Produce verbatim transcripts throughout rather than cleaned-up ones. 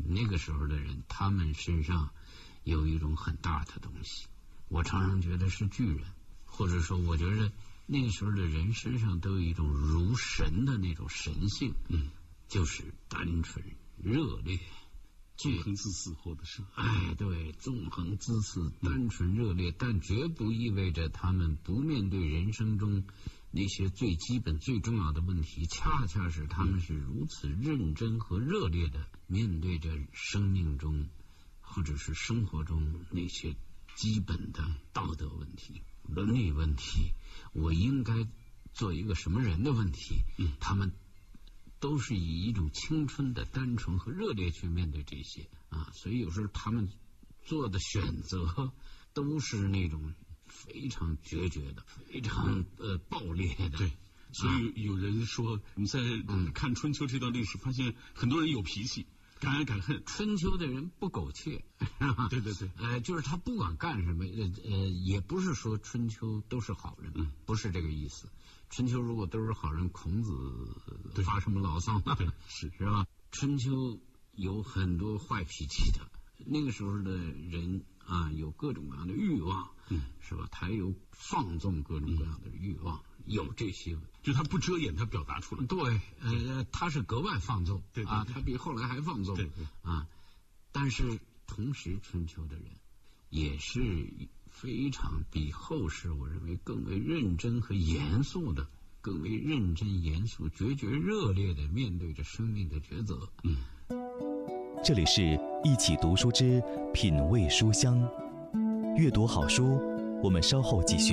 那个时候的人，他们身上有一种很大的东西，我常常觉得是巨人，或者说我觉得那个时候的人身上都有一种如神的那种神性，嗯，就是单纯热烈纵横恣肆，或者是哎，对，纵横恣肆，单纯热烈，但绝不意味着他们不面对人生中那些最基本最重要的问题，恰恰是他们是如此认真和热烈的面对着生命中或者是生活中那些基本的道德问题、伦理问题，我应该做一个什么人的问题，嗯，他们都是以一种青春的单纯和热烈去面对这些啊，所以有时候他们做的选择都是那种非常决绝的、非常呃暴烈的。 对，所以有人说，我们在看春秋这段历史，发现很多人有脾气，敢爱敢恨。 春秋的人不苟且， 对对对， 呃，就是他不管干什么，呃呃，也不是说春秋都是好人，嗯，不是这个意思。春秋如果都是好人，孔子发什么牢骚呢？ 是是吧？春秋有很多坏脾气的，那个时候的人啊，有各种各样的欲望，嗯，是吧？他有放纵各种各样的欲望，嗯、有这些， 就他不遮掩，他表达出来。 对，呃，他是格外放纵， 对, 对, 对啊，他比后来还放纵， 对对啊。但是同时，春秋的人也是非常比后世我认为更为认真和严肃的，更为认真严肃、决绝热烈的面对着生命的抉择。嗯， 这里是一起读书之品味书香，阅读好书，我们稍后继续。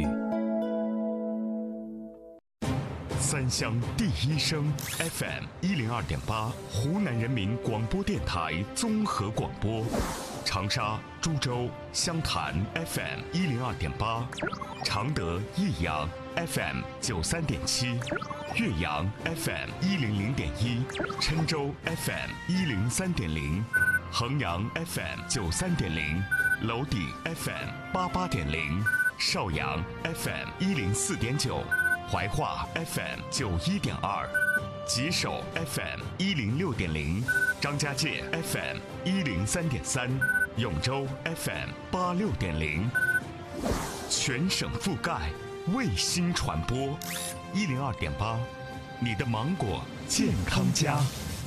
三湘第一声 F M 一零二点八，湖南人民广播电台综合广播。长沙、株洲、湘潭 F M 一零二点八，常德、益阳 F M 九三点七，岳阳 F M 一零零点一，郴州 F M 一零三点零，衡阳 F M 九三点零，娄底 F M 八八点零，邵阳 F M 一零四点九，怀化 F M 九一点二，吉首 F M 一零六点零，张家界 F M 一零三点三，永州 F M 八六点零，全省覆盖，卫星传播，一零二点八，你的芒果健康家。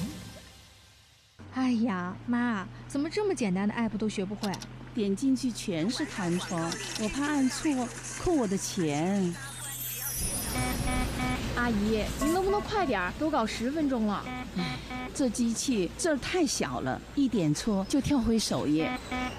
哎呀，妈，怎么这么简单的 app 都学不会？ 点进去全是弹窗，我怕按错扣我的钱。 阿姨，您能不能快点？都搞十分钟了。 唉，这机器字儿太小了，一点错就跳回首页。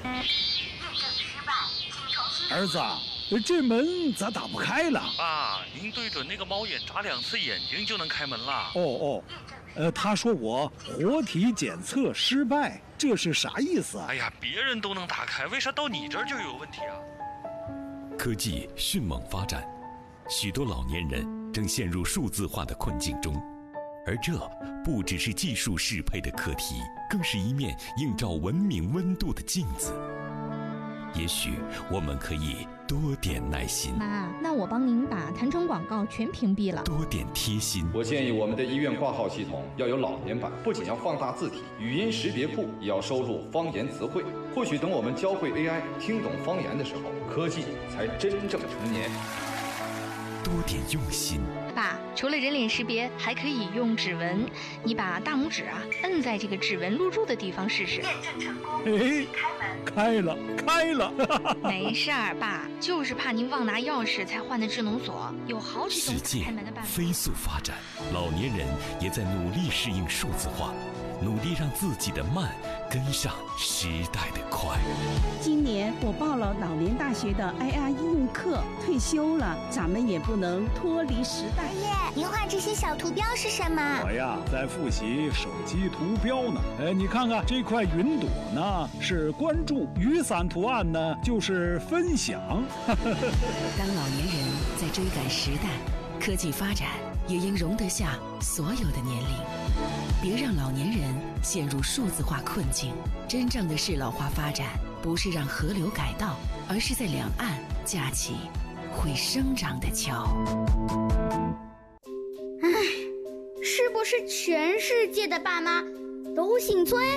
儿子，这门咋打不开了？ 爸，您对准那个猫眼眨两次眼睛就能开门了。 哦哦，呃，他说我活体检测失败，这是啥意思啊？ 哎呀，别人都能打开，为啥到你这儿就有问题啊？ 科技迅猛发展，许多老年人正陷入数字化的困境中，而这不只是技术适配的课题，更是一面映照文明温度的镜子。也许我们可以多点耐心。 妈，那我帮您把弹窗广告全屏蔽了。 多点贴心。 我建议我们的医院挂号系统要有老年版，不仅要放大字体，语音识别库也要收录方言词汇。或许等我们教会 A I 听懂方言的时候，科技才真正成年。 多点用心。 爸，除了人脸识别，还可以用指纹。你把大拇指啊摁在这个指纹录入的地方试试。验证成功。 哎，开了，开了。 没事儿，爸，就是怕您忘拿钥匙才换的智能锁，有好几种开门的办法。 世界飞速发展，老年人也在努力适应数字化，努力让自己的慢跟上时代的快。 今年我报了老年大学的 I R 应用课，退休了，咱们也不能脱离时代。 爷爷，您画这些小图标是什么？ 我呀，在复习手机图标呢。哎，你看看这块云朵呢，是关注；雨伞图案呢，就是分享。 当老年人在追赶时代，科技发展也应容得下所有的年龄。别让老年人陷入数字化困境。真正的适老化发展，不是让河流改道，而是在两岸架起会生长的桥。 唉，是不是全世界的爸妈都姓崔？